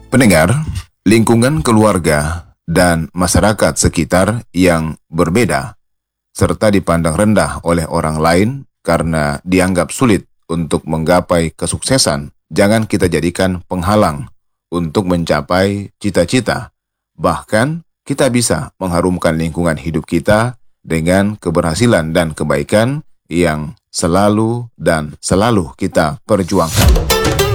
Pendengar, lingkungan keluarga dan masyarakat sekitar yang berbeda, serta dipandang rendah oleh orang lain karena dianggap sulit untuk menggapai kesuksesan, jangan kita jadikan penghalang untuk mencapai cita-cita. Bahkan, kita bisa mengharumkan lingkungan hidup kita dengan keberhasilan dan kebaikan yang selalu kita perjuangkan.